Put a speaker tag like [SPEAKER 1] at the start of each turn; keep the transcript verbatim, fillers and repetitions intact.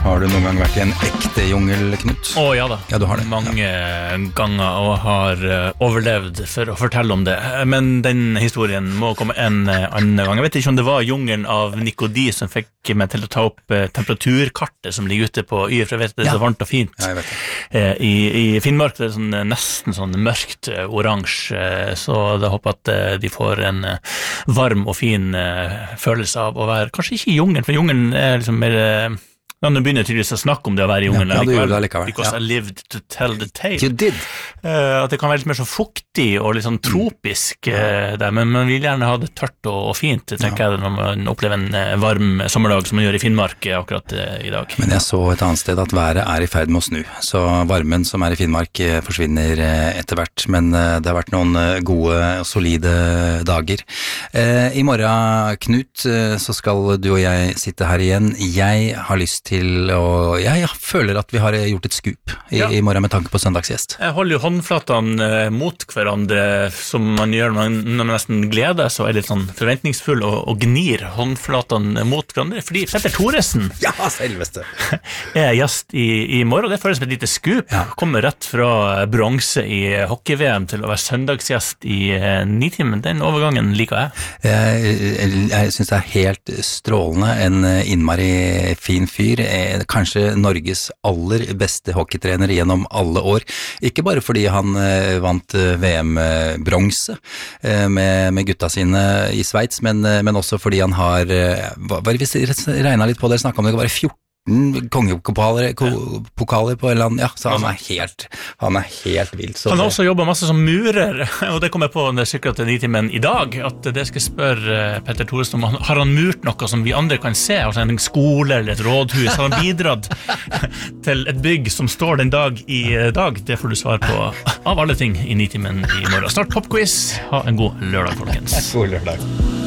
[SPEAKER 1] Har du noen gang vært i en ekte jungel, Knut?
[SPEAKER 2] Å ja da,
[SPEAKER 1] ja, du har det.
[SPEAKER 2] mange ja. ganger og har uh, overlevd for å fortelle om det. Men den historien må komme en uh, annen gang. Jeg vet ikke om det var jungelen av Nikodi som fikk meg til å ta opp uh, temperaturkartet som ligger ute på Yr, for jeg vet det er ja. så varmt og fint.
[SPEAKER 1] Ja, jeg vet det.
[SPEAKER 2] Uh, i, I Finnmark det er sånn, uh, nesten sånn mørkt uh, oransje, uh, så jeg håper at uh, de får en uh, varm og fin uh, følelse av å være, kanskje ikke i jungelen, for jungelen er liksom mer... Uh, Ja, nå begynner jeg tydeligvis å snakke om det å være i jungelen.
[SPEAKER 1] Ja, ja, du gjorde det likevel.
[SPEAKER 2] Because
[SPEAKER 1] ja.
[SPEAKER 2] I lived to tell the tale.
[SPEAKER 1] You did.
[SPEAKER 2] Uh, at det kan være litt mer så fuktig og litt sånn tropisk uh, der, men man vil gjerne ha det tørt og, og fint, tenker ja. jeg, når man opplever en uh, varm sommerdag som man gjør i Finnmark uh, akkurat uh, i dag.
[SPEAKER 1] Men jeg så et annet sted at været er i ferd med å snu, så varmen som er i Finnmark uh, forsvinner uh, etter hvert, men uh, det har vært noen uh, gode og solide dager. Uh, I morgen, Knut, uh, så skal du og jeg sitte her igjen. Jeg har lyst til og jeg, jeg føler at vi har gjort et skup i, ja. i morgen med tanke på søndagsgjest.
[SPEAKER 2] Jeg holder jo håndflatene eh, mot hverandre som man gjør når man nesten gleder så er litt sånn forventningsfull og, og gnir håndflatene mot hverandre, fordi Petter Thoresen
[SPEAKER 1] ja, selveste.
[SPEAKER 2] er gjest i, i morgen, og det føles som et lite skup. Ja. Kommer rett fra bronse i hockey-V M til å være søndagsgjest i eh, Nitimen. Den overgangen liker jeg.
[SPEAKER 1] Jeg, jeg, jeg synes det er helt strålende, en innmari fin fyr, kanskje Norges aller beste hockeytrener gjennom alle år. Ikke bare fordi han eh, vant V M-bronse eh, med, med gutta sine i Sveits, men, men også fordi han har, eh, bare hvis dere regnet litt på det, snakket om det, bare fjorten kongepokaler pokaler på en eller annen, ja, så han er helt, han er helt vild.
[SPEAKER 2] Han har også jobbet masse som murer, og det kom jeg på når jeg syklet til Nitimen i dag, at det skal spørre Petter Thoresen om, har han murt noe som vi andre kan se, altså en skole eller et rådhus, har han bidratt til et bygg som står den dag i dag? Det får du svar på av alle ting i Nitimen i morgen. Snart popquiz, ha en god lørdag, folkens.
[SPEAKER 1] God lørdag.